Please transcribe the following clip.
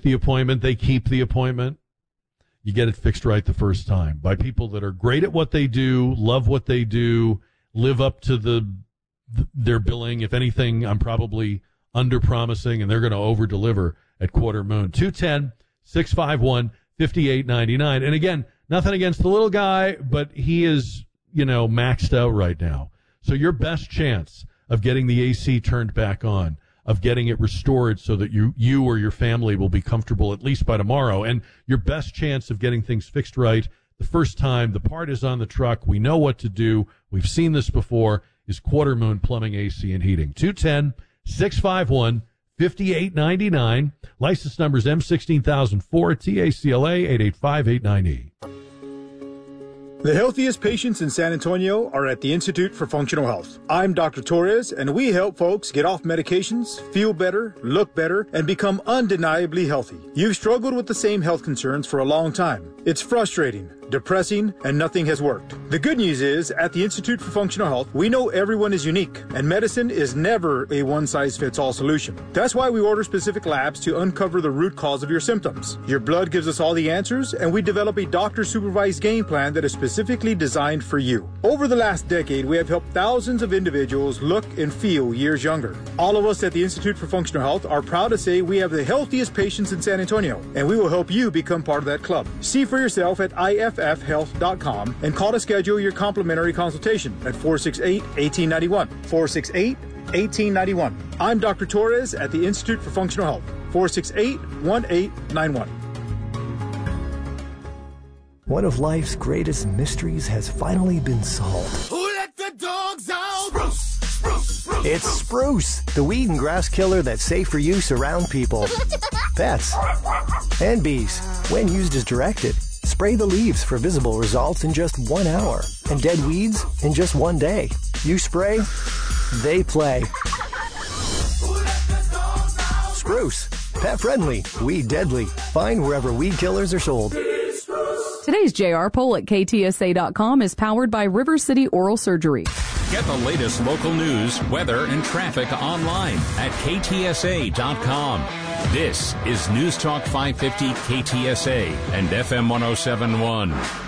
the appointment, they keep the appointment. You get it fixed right the first time by people that are great at what they do, love what they do, live up to their billing. If anything, I'm probably under-promising, and they're going to over-deliver at Quarter Moon. 210-651-5899. And again, nothing against the little guy, but he is, maxed out right now. So your best chance of getting the AC turned back on, of getting it restored so that you or your family will be comfortable at least by tomorrow, and your best chance of getting things fixed right the first time the part is on the truck, we know what to do, we've seen this before, is Quarter Moon Plumbing, AC, and Heating. 210-651-5899. License number is M16004, TACLA 88589E. The healthiest patients in San Antonio are at the Institute for Functional Health. I'm Dr. Torres, and we help folks get off medications, feel better, look better, and become undeniably healthy. You've struggled with the same health concerns for a long time. It's frustrating, depressing, and nothing has worked. The good news is, at the Institute for Functional Health, we know everyone is unique, and medicine is never a one-size-fits-all solution. That's why we order specific labs to uncover the root cause of your symptoms. Your blood gives us all the answers, and we develop a doctor-supervised game plan that is specifically designed for you. Over the last decade, we have helped thousands of individuals look and feel years younger. All of us at the Institute for Functional Health are proud to say we have the healthiest patients in San Antonio, and we will help you become part of that club. See for yourself at iffhealth.com and call to schedule your complimentary consultation at 468-1891. 468-1891. I'm Dr. Torres at the Institute for Functional Health. 468-1891. One of life's greatest mysteries has finally been solved. Who let the dogs out? Spruce, spruce, spruce. It's Spruce, the weed and grass killer that's safe for use around people, pets, and bees. When used as directed, spray the leaves for visible results in just 1 hour, and dead weeds in just 1 day. You spray, they play. Spruce, pet friendly, weed deadly. Find wherever weed killers are sold. Today's JR poll at KTSA.com is powered by River City Oral Surgery. Get the latest local news, weather, and traffic online at KTSA.com. This is News Talk 550 KTSA and FM 1071.